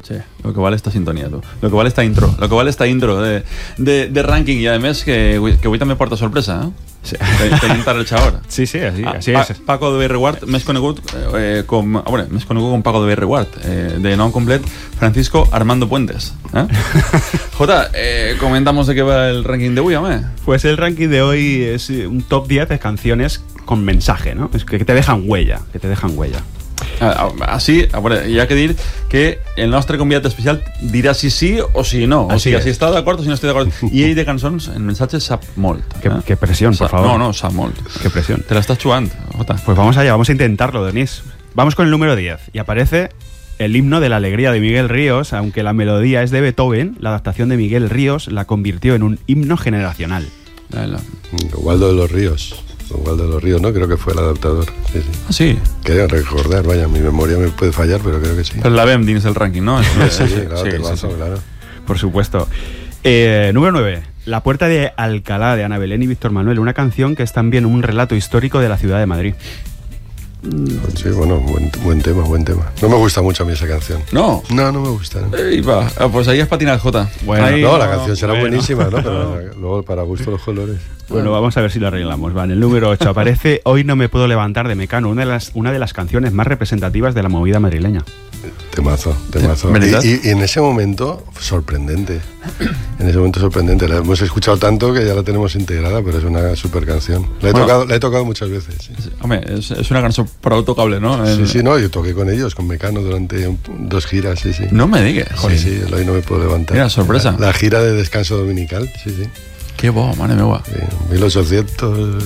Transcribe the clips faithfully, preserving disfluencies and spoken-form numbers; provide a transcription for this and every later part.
Sí, lo que vale esta sintonia, tu. Lo que vale esta intro. Lo que vale esta intro de, de, de rànquing. I a més que, que avui també porta sorpresa, eh? Sí. Tenim tarrejador. Sí, sí, así, así pa, es. Paco de Berreward, més conegut eh, com... A veure, més conegut com Paco de Berreward. Eh, de nom complet, Francisco Armando Puentes. ¿Eh? Jota, eh, comentamos de qué va el ranking de hoy, ¿eh? Pues el ranking de hoy es un top diez de canciones con mensaje, ¿no? Es que te dejan huella, que te dejan huella. Així, a veure, hi ha que dir que el nostre convidat especial dirà si sí o si no. O sigui, si està d'acord o si no està d'acord. I ell de cançons, en mensajes, sap molt. Qué, ¿eh? qué presión, por favor. No, no, sap molt. Qué presión. Te la estás chugando, Jota. Pues vamos allá, vamos a intentarlo, Denis. Vamos con el número diez. Y aparece el himno de la alegría de Miguel Ríos. Aunque la melodía es de Beethoven, la adaptación de Miguel Ríos la convirtió en un himno generacional. Waldo de los Ríos. Waldo de los Ríos, ¿no? Creo que fue el adaptador. Sí, sí. Ah, sí? Quería recordar, vaya, mi memoria me puede fallar, pero creo que sí. Pero la vem dins el ranking, ¿no? Sí, sí, claro, sí, te sí, paso, sí. claro. Por supuesto. Eh, número nueve. La puerta de Alcalá, de Ana Belén y Víctor Manuel, una canción que es también un relato histórico de la ciudad de Madrid. Sí, bueno, buen, buen tema, buen tema. No me gusta mucho a mí esa canción. No. No, no me gusta. ¿no? Ey, va. Ah, pues ahí has patinado, Jota. Bueno, ahí, no, la canción será bueno. buenísima, ¿no? Pero luego para gusto los colores. Bueno, vamos a ver si lo arreglamos. Va, en el número ocho aparece Hoy no me puedo levantar, de Mecano, una de las, una de las canciones más representativas de la movida madrileña. Temazo, temazo. Y, y, y en ese momento, sorprendente. En ese momento sorprendente. La hemos escuchado tanto que ya la tenemos integrada, pero es una super canción. La he, bueno, tocado, la he tocado muchas veces. Sí. Hombre, es, es una canción prou tocable, ¿no? Sí, el... sí, no, yo toqué con ellos, con Mecano, durante un, dos giras, sí, sí. No me digas. Sí, sí, el Hoy no me puedo levantar. Mira, sorpresa. La, la gira de descanso dominical, sí, sí. Qué bo, madre meva. Sí, mil ochocientos.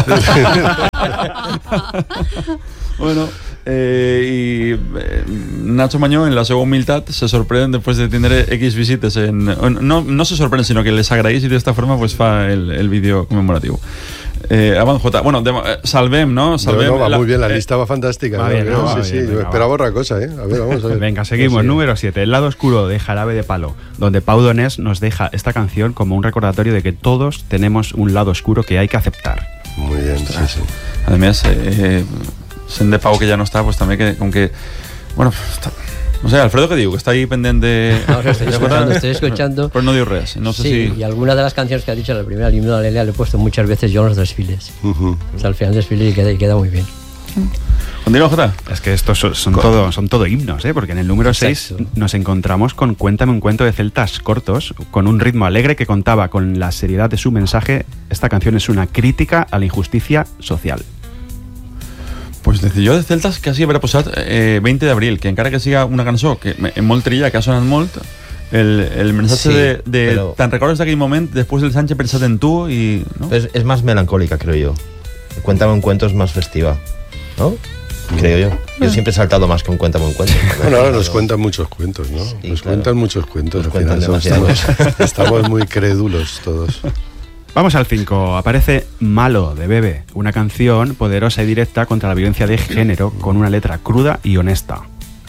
Bueno, eh, y eh, Nacho Mañó, en la seva humildad, se sorprende después de tener X visites en... No, no se sorprende, sino que les agradeix y de esta forma pues fa el, el vídeo conmemorativo. Eh, avant, Jota, bueno, de, eh, salvem, ¿no? Salvem no, no, va la, muy bien, la eh, lista va fantástica. Va ¿no? bien, ¿no? Sí, Va sí, bien, yo venga, esperaba va. otra cosa, ¿eh? A ver, vamos a ver. Venga, seguimos. Sí, sí. Número siete. El lado oscuro de Jarabe de Palo, donde Pau Donés nos deja esta canción como un recordatorio de que todos tenemos un lado oscuro que hay que aceptar. Muy bien, sí, sí. Además, eh, sent de Pau que ya no está, pues también que, con que... Bueno, está, no sé, Alfredo, ¿qué digo? Que está ahí pendiente de... No, estoy escuchando, estoy escuchando. Pero no digo res. No sé sí, si... y algunas de las canciones que ha dicho en la primera, el himno de la alegría, le he puesto muchas veces yo en los desfiles. Uh-huh. O sea, al final del desfile y queda, y queda muy bien. Continúa, Jota. Es que estos son, son, todo, son todo himnos, ¿eh? Porque en el número seis nos encontramos con Cuéntame un cuento de celtas cortos, con un ritmo alegre que contaba con la seriedad de su mensaje. Esta canción es una crítica a la injusticia social. Pues des jo de Celtas quasi haurà posat eh, veinte d'abril, que encara que siga una cançó que en molt trilla, que ha sonat molt, el, el mensaje sí, de, de pero... ¿te recuerdas de aquel momento después del Sánchez pensado en tú? Y, ¿no? es, es más melancólica, creo yo. Cuéntame un cuento es más festiva, ¿no? Creo yo. Yo siempre he saltado más que un cuéntame un cuento. Bueno, ahora nos cuentan muchos cuentos, ¿no? Sí, nos claro. cuentan muchos cuentos. Nos al final cuentan estamos, estamos muy crédulos todos. Vamos al cinco. Aparece Malo, de Bebe, una canción poderosa y directa contra la violencia de género, con una letra cruda y honesta.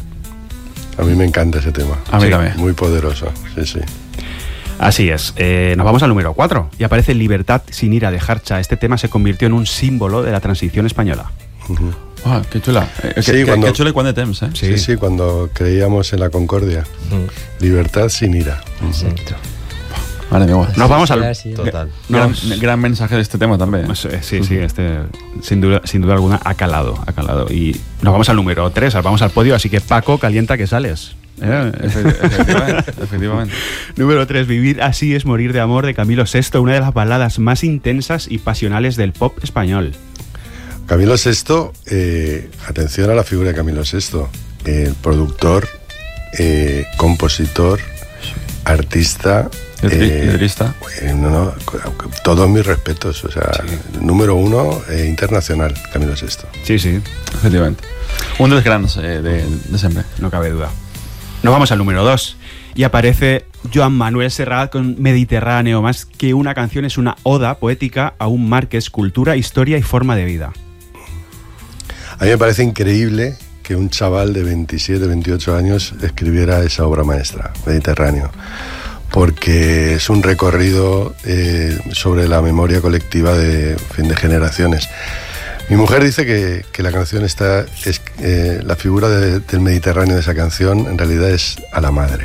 A mí me encanta ese tema. A mí sí, también. Muy poderoso, sí, sí. Así es. Eh, nos vamos al número cuatro. Y aparece Libertad sin ira, de Jarcha. Este tema se convirtió en un símbolo de la transición española. Uh-huh. Ah, qué chula. Eh, Sí, que, cuando- que chula y cuán de temps, eh? Sí, sí, cuando creíamos en la concordia. Mm, Libertad sin ira. exacto. Vale, me Nos vamos al... Sí, sí. Total. Gran, Nos- gran mensaje de este tema también. Pues, eh, sí, sí, este sin duda, sin duda alguna ha calado, ha calado. Y nos vamos al número tres, vamos al podio, así que Paco, calienta que sales. ¿Eh? Efectivamente, efectivamente. Número tres, Vivir así es morir de amor, de Camilo Sesto, una de las baladas más intensas y pasionales del pop español. Camilo Sesto, eh, atención a la figura de Camilo Sesto, el productor, eh, compositor, artista, Eh, Liderista. eh, no, no, todos mis respetos, o sea, número uno eh, internacional, Camilo Sesto. Sí, sí, Efectivamente. Un dels grans eh, de, de sempre. no cabe duda. Nos vamos al número dos. Y aparece Joan Manuel Serrat con Mediterráneo, más que una canción, es una oda poética a un mar que es cultura, historia y forma de vida. A mí me parece increíble que un chaval de veintisiete, veintiocho años escribiera esa obra maestra, Mediterráneo, porque es un recorrido eh, sobre la memoria colectiva de fin de generaciones. Mi mujer dice que, que la canción está, es, eh, la figura de, del Mediterráneo de esa canción en realidad es a la madre.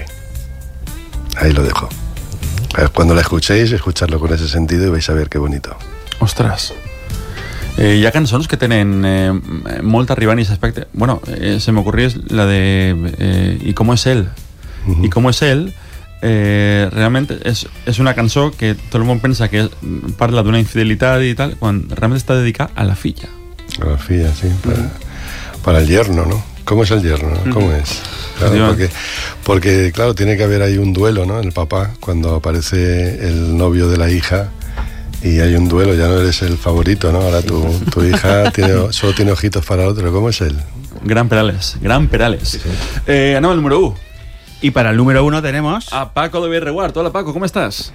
Ahí lo dejo. Cuando la escuchéis, escucharlo con ese sentido y vais a ver qué bonito. Ostres. Eh, hi ha cançons que tenen eh, molt arribant i s'aspecte. Bueno, eh, se m'ocorria la de eh, I com és ell. Uh-huh. I com és ell eh, realment és, és una cançó que tot el món pensa que parla d'una infidelitat i tal, quan realment està dedicada a la filla. A la filla, sí. Para, uh-huh. para el yerno, ¿no? ¿Cómo es el yerno? ¿Cómo uh-huh. es? Claro, porque, porque, claro, tiene que haber ahí un duelo, ¿no? El papá, cuando aparece el novio de la hija y hay un duelo, ya no eres el favorito, ¿no? Ahora tu, tu hija tiene, solo tiene ojitos para otro. ¿Cómo es él? Gran Perales, Gran Perales. Sí, sí. Eh, anem al número uno. Y para el número uno tenemos... a Paco de Berreguard. Hola, Paco, com estàs?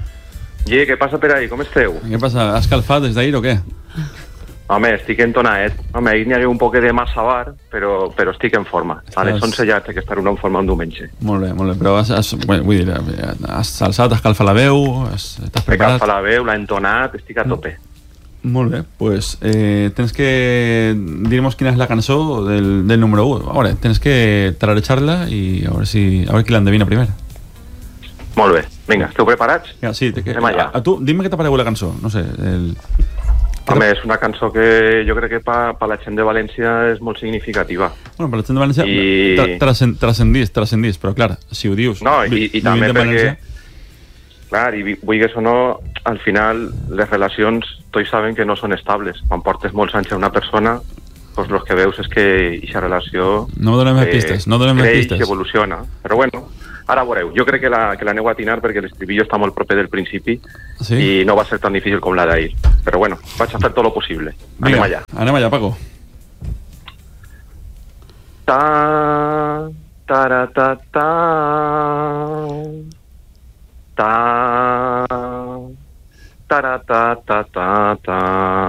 Ie, què passa per ahí? Com esteu? Què passa? Has calfat des d'ahir o què? Home, estic entonaet. Home, ahir n'hi hagué un poquet de massa bar, però, però estic en forma. Estàs... A les onze ja té que estar una en forma un diumenge. Molt bé, molt bé. Però has, has, vull dir, has alçat, has calfat la veu, has, estàs preparat? He calfat la veu, l'he entonat, estic a tope. Molt bé, pues eh, tens que dir-nos quina és la cançó del, del número uno. A veure, tens que tararejar-la i a veure, si, a veure qui l'endevina primer. Molt bé. Vinga, esteu preparats? Ja, sí, que, anem allà. A, a tu, dime què t'ha paregut la cançó. No sé, el... Home, és una cançó que jo crec que per pa la gent de València és molt significativa. Bueno, per la gent de València I... transcendís, transcendís, però clar, si ho dius... No, i, i també perquè... Clar, i vull que això no... Al final, les relacions, tots saben que no són estables. Quan portes molts anys a una persona, doncs el que veus és que aquesta relació... No donem més pistes, no donem més pistes. Creix, evoluciona. Però bueno, ara veureu. Jo crec que la, que l'aneu a atinar perquè l'estribillo està molt proper del principi sí? I no va ser tan difícil com la d'ahir. Però bueno, vaig a fer tot lo possible. Anem Vinga, allà. Anem allà, Paco. Ta, ta, ta, ta, ta, ta, ta, ta, ta, ta,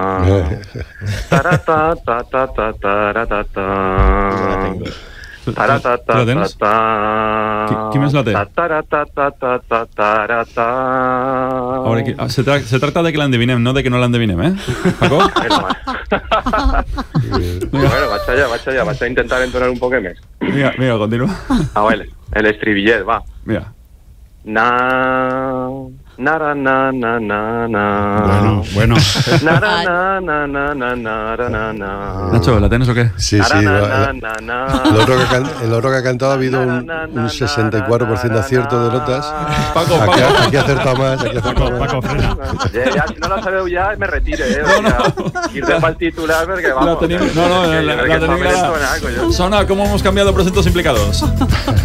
ta, ta, ta, ta, ta, ta, ta. La tens? Qui més la té? A veure, se, tra se tracta de que l'endevinem, no de que no l'endevinem, eh? Paco? Bueno, vaig allà, vaig allà, vaig a intentar entonar un poc més. Vinga, vinga, continua. Ah, vale, l'estribillet, va. Vinga. Na, na, na, na, na, na, na. Bueno, bueno. Na, na, na, na, na, na, na, na, na. Nacho, ¿la tienes o qué? Sí, sí. Va, el, otro que can, el otro que ha cantado ha habido un, un sesenta y cuatro por ciento de acierto de notas. Paco, aquí, Paco. Aquí ha acertado más, aquí ha acertado más. Paco, frena. Ja, ja, si no la sabeu ja, me retire, eh? O sea, ir de pel titular perquè, vamos. La tenim, no, no, la, la, la tenim clara. Sona, ¿cómo hemos cambiado presentos implicados?